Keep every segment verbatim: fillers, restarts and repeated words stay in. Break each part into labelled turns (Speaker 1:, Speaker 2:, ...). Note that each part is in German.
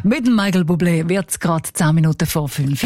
Speaker 1: Mit dem Michael Bublé wird es gerade zehn Minuten vor fünf.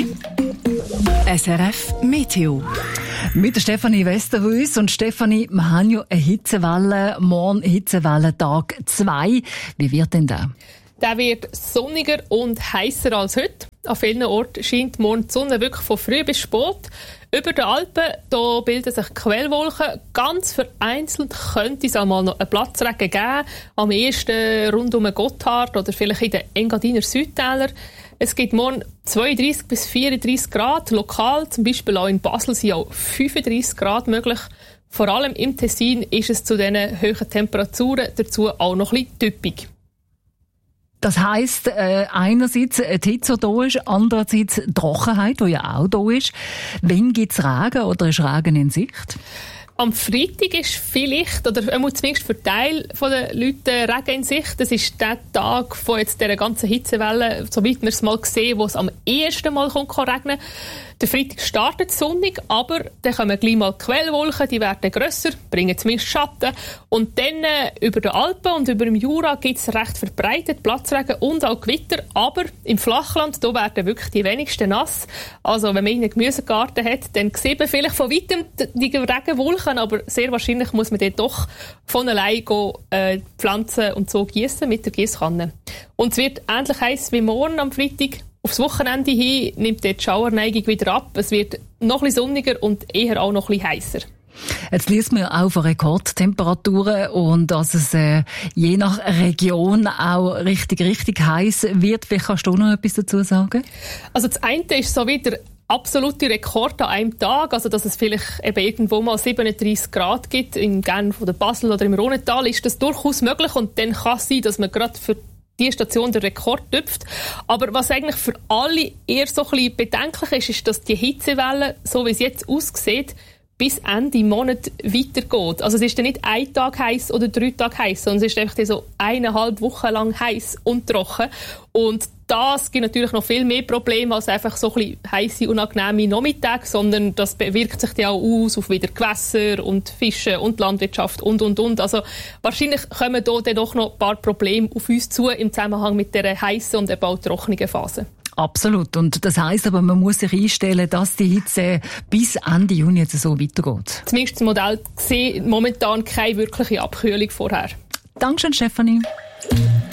Speaker 2: S R F Meteo.
Speaker 1: Mit der Stefanie Westerhuis. Und Stefanie, wir haben ja eine Hitzewelle. Morgen Hitzewelle Tag zwei. Wie wird denn der?
Speaker 3: Der wird sonniger und heißer als heute. An vielen Orten scheint morgen die Sonne wirklich von früh bis spät. Über den Alpen da bilden sich Quellwolken. Ganz vereinzelt könnte es einmal noch einen Platzregen geben. Am ehesten rund um Gotthard oder vielleicht in den Engadiner Südtälern. Es gibt morgen zweiunddreissig bis vierunddreissig Grad. Lokal, zum Beispiel auch in Basel, sind auch fünfunddreissig Grad möglich. Vor allem im Tessin ist es zu diesen hohen Temperaturen dazu auch noch ein bisschen typisch.
Speaker 1: Das heisst, äh, einerseits die Hitze, die da ist, andererseits die Trockenheit, die ja auch da ist. Wann gibt es Regen oder ist Regen in Sicht?
Speaker 3: Am Freitag ist vielleicht, oder zumindest für Teil der Leute, Regen in Sicht. Das ist der Tag von jetzt dieser ganzen Hitzewelle, soweit wir es mal sehen, wo es am ersten Mal kommt, kann regnen. Der Freitag startet sonnig, aber dann kommen gleich mal Quellwolken, die werden grösser, bringen zumindest Schatten. Und dann äh, über den Alpen und über dem Jura gibt es recht verbreitet Platzregen und auch Gewitter. Aber im Flachland, da werden wirklich die wenigsten nass. Also wenn man einen Gemüsegarten hat, dann sieht man vielleicht von weitem die Regenwolken, aber sehr wahrscheinlich muss man dort doch von allein gehen, äh, pflanzen und so gießen mit der Giesskanne. Und es wird ähnlich heiß wie morgen am Freitag. Aufs Wochenende hin nimmt die Schauerneigung wieder ab. Es wird noch ein bisschen sonniger und eher auch noch ein bisschen heißer.
Speaker 1: Jetzt liest man auch von Rekordtemperaturen und dass es äh, je nach Region auch richtig, richtig heiß wird. Vielleicht kannst du noch etwas dazu sagen?
Speaker 3: Also das eine ist so wieder absolute Rekord an einem Tag, also dass es vielleicht eben irgendwo mal siebenunddreissig Grad gibt, in Genf oder Basel oder im Rhônetal, ist das durchaus möglich und dann kann es sein, dass man gerade für die Station der Rekord tüpft. Aber was eigentlich für alle eher so ein bisschen bedenklich ist, ist, dass die Hitzewelle, so wie es jetzt aussieht, bis Ende Monat weitergeht. Also es ist dann nicht ein Tag heiß oder drei Tage heiß, sondern es ist einfach so eineinhalb Wochen lang heiß und trocken. Und das gibt natürlich noch viel mehr Probleme als einfach so ein bisschen heisse, unangenehme Nachmittage, sondern das wirkt sich ja auch aus auf wieder Gewässer und Fische und Landwirtschaft und, und, und. Also wahrscheinlich kommen da dann doch noch ein paar Probleme auf uns zu im Zusammenhang mit dieser heissen und eben auch trockenen Phase.
Speaker 1: Absolut. Und das heisst aber, man muss sich einstellen, dass die Hitze bis Ende Juni jetzt so weitergeht.
Speaker 3: Zumindest das Modell sieht momentan keine wirkliche Abkühlung vorher.
Speaker 1: Dankeschön, Stefanie.